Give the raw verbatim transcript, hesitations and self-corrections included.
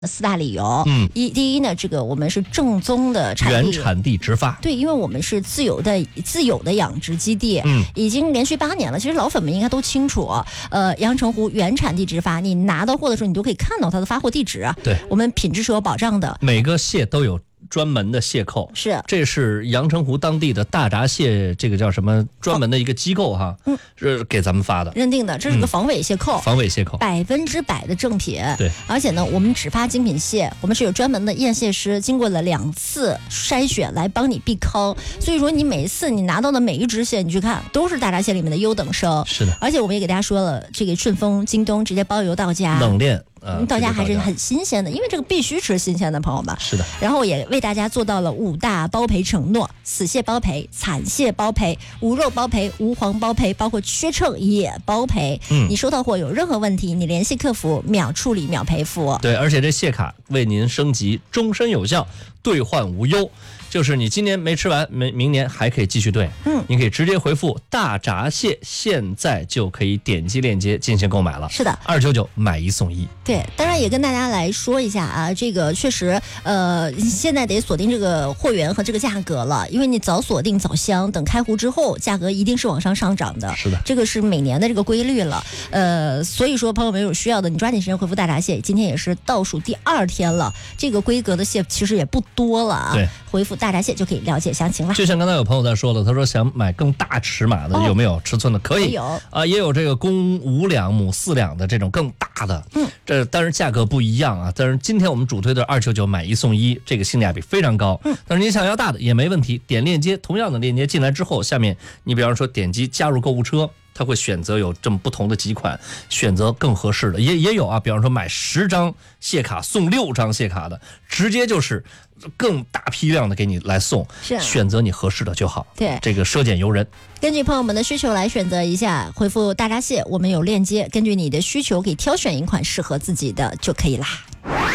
四大理由。 嗯， 一第一呢，这个我们是正宗的产地， 原产地直发。 对，因为我们是自有的自有的养殖基地， 嗯， 已经连续八年了。其实老粉们应该都清楚，呃，阳澄湖原产地直发，你拿到货的时候，你都可以看到它的发货地址。 对， 我们品质是有保障的， 每个蟹都有专门的蟹扣， 是， 这是阳澄湖当地的大闸蟹，这个叫什么专门的一个机构哈， 嗯， 是给咱们发的， 认定的，这是个防伪蟹扣， 嗯、防伪蟹扣， 百分之百的正品。 对， 而且呢，我们只发精品蟹，我们是有专门的验蟹师，经过了两次筛选来帮你避坑，所以说你每一次你拿到的每一只蟹，你去看都是大闸蟹里面的优等生。 是的， 而且我们也给大家说了，这个顺丰、京东直接包邮到家， 冷链。呃， 到家还是很新鲜的，因为这个必须吃新鲜的，朋友们。 是的。 然后也为大家做到了五大包赔承诺：死蟹包赔、惨蟹包赔、无肉包赔、无黄包赔，包括缺秤也包赔。 嗯， 你收到货有任何问题，你联系客服，秒处理、秒赔付。 对，而且这蟹卡为您升级，终身有效，兑换无忧。就是你今年没吃完，明明年还可以继续兑。 嗯， 你可以直接回复大闸蟹，现在就可以点击链接进行购买了。 是的， 二九九买一送一。 对，当然也跟大家来说一下啊，这个确实，呃，现在得锁定这个货源和这个价格了，因为你早锁定早香，等开壶之后，价格一定是往上上涨的。 是的， 这个是每年的这个规律了。呃，所以说朋友们有需要的，你抓紧时间回复大闸蟹，今天也是倒数第二天了，这个规格的蟹其实也不多了啊。 对， 回复大闸蟹就可以了解详情了。 就像刚才有朋友在说了，他说想买更大尺码的，哦、有没有尺寸的？可以， 有啊、 呃，也有这个公五两母四两的这种更大的。 嗯， 这但是价格不一样啊。但是今天我们主推的二九九买一送一，这个性价比非常高。 嗯， 但是您想要大的也没问题，点链接，同样的链接进来之后，下面你比方说点击加入购物车。他会选择有这么不同的几款，选择更合适的，也也有啊。比方说买十张蟹卡送六张蟹卡的，直接就是更大批量的给你来送， 是、啊、 选择你合适的就好。 对， 这个奢俭由人。 根据朋友们的需求来选择一下，回复大闸蟹，我们有链接，根据你的需求给挑选一款适合自己的就可以啦。